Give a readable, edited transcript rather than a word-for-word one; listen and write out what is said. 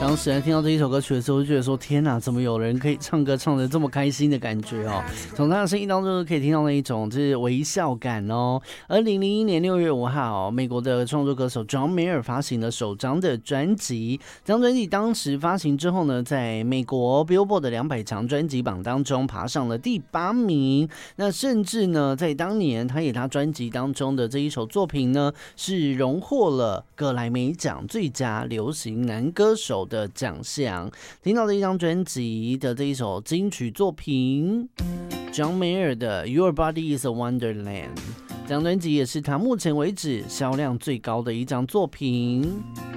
当时听到这一首歌曲的时候，就觉得说天哪，怎么有人可以唱歌唱得这么开心的感觉哦？从他的声音当中可以听到那一种就是微笑感哦。2001年6月5号，美国的创作歌手 John Mayer 发行了首张的专辑。这张专辑当时发行之后呢，在美国 Billboard 的200强专辑榜当中爬上了第8名。那甚至呢，在当年他专辑当中的这一首作品呢，是荣获了格莱美奖最佳流行男歌手的奖项。听到这一张专辑的这一首金曲作品 John Mayer 的 Your Body is a Wonderland， 这张专辑也是他目前为止销量最高的一张作品。